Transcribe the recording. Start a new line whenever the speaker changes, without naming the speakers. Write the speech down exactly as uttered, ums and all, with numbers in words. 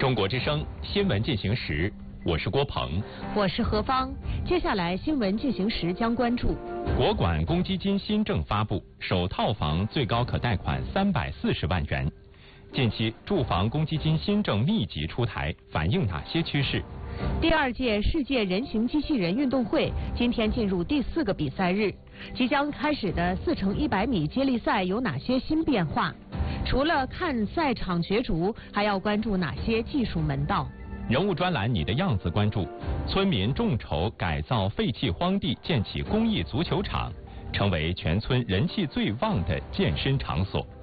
中国之声新闻进行时，我是郭鹏，
我是何芳。接下来新闻进行时将关注：
国管公积金新政发布，首套房最高可贷款三百四十万元。近期住房公积金新政密集出台，反映哪些趋势？
第二届世界人形机器人运动会今天进入第四个比赛日，即将开始的四乘一百米接力赛有哪些新变化？除了看赛场角逐，还要关注哪些技术门道？
人物专栏你的样子关注，村民众筹改造废弃荒地，建起公益足球场，成为全村人气最旺的健身场所。